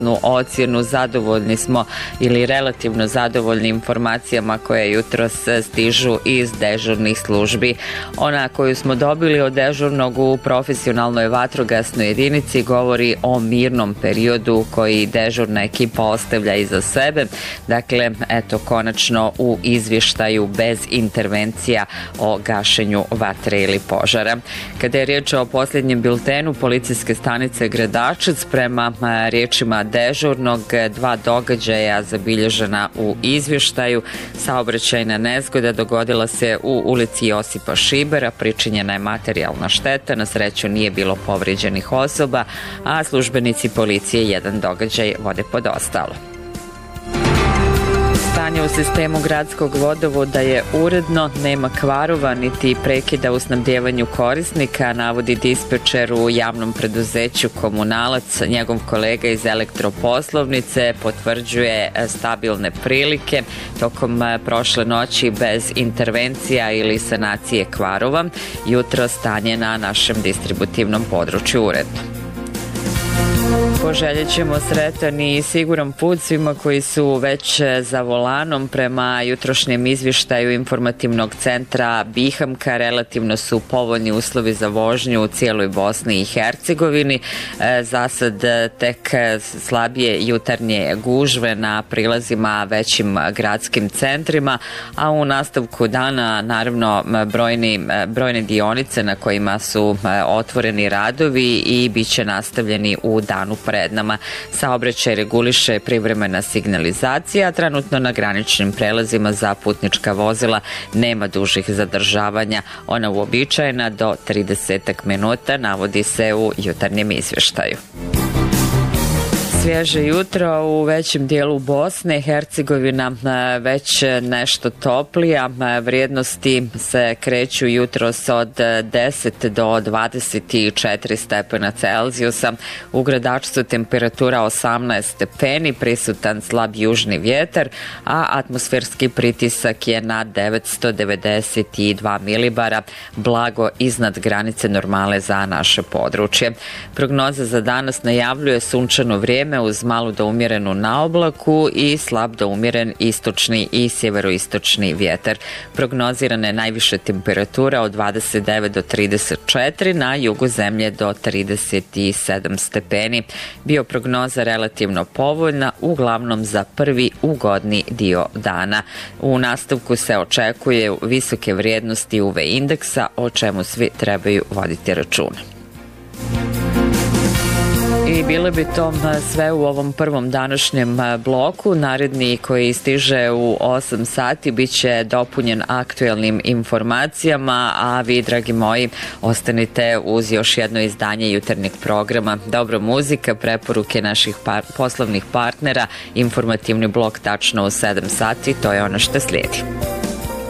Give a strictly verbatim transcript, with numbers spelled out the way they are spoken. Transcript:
ocjenu, zadovoljni smo ili relativno zadovoljni informacijama koje jutros stižu iz dežurnih službi. Ona koju smo dobili od dežurnog u profesionalnoj vatrogasnoj jedinici govori o mirnom periodu koji dežurna ekipa ostavlja iza sebe. Dakle, eto, konačno u izvještaju bez intervencija o gašenju vatre ili požara. Kada je riječ o posljednjem biltenu policijske stanice Gradačac, prema riječima dežurnog, dva događaja zabilježena u izvještaju. Saobraćajna nezgoda dogodila se u ulici Josipa Šibera, pričinjena je materijalna šteta, na sreću nije bilo povrijeđenih osoba, a službenici policije jedan događaj vode pod ostalo. Stanje u sistemu gradskog vodovoda je uredno, nema kvarova niti prekida u snabdjevanju korisnika, navodi dispečer u javnom preduzeću Komunalac. Njegov kolega iz Elektroposlovnice potvrđuje stabilne prilike tokom prošle noći bez intervencija ili sanacije kvarova. Jutro stanje na našem distributivnom području uredno. Poželjet ćemo sretan i siguran put svima koji su već za volanom. Prema jutrošnjem izvještaju informativnog centra Bihamka relativno su povoljni uslovi za vožnju u cijeloj Bosni i Hercegovini. Za sad tek slabije jutarnje gužve na prilazima većim gradskim centrima, a u nastavku dana naravno brojni, brojne dionice na kojima su otvoreni radovi i bit će nastavljeni u danu pred nama. Saobraćaj reguliše privremena signalizacija, a trenutno na graničnim prelazima za putnička vozila nema dužih zadržavanja. Ona uobičajena do trideset minuta, navodi se u jutarnjem izvještaju. Svježe jutro u većem dijelu Bosne, Hercegovina već nešto toplija, vrijednosti se kreću jutros od deset do dvadeset četiri stepena Celzijusa, u Gradačcu temperatura osamnaest stepeni, prisutan slab južni vjetar, a atmosferski pritisak je na devetsto devedeset dva milibara, blago iznad granice normale za naše područje. Prognoza za danas najavljuje sunčano vrijeme uz malu do umjerenu naoblaku i slab do umjeren istočni i sjeveroistočni vjetar. Prognozirana je najviša temperatura od dvadeset devet do trideset četiri, na jugu zemlje do trideset sedam stepeni. Bioprognoza relativno povoljna, uglavnom za prvi ugodni dio dana. U nastavku se očekuje visoke vrijednosti U V indeksa, o čemu svi trebaju voditi računa. I bile bi to sve u ovom prvom današnjem bloku. Naredni koji stiže u osam sati bit će dopunjen aktuelnim informacijama, a vi, dragi moji, ostanite uz još jedno izdanje jutarnjeg programa. Dobro muzika, preporuke naših par- poslovnih partnera, informativni blok tačno u sedam sati, to je ono što slijedi.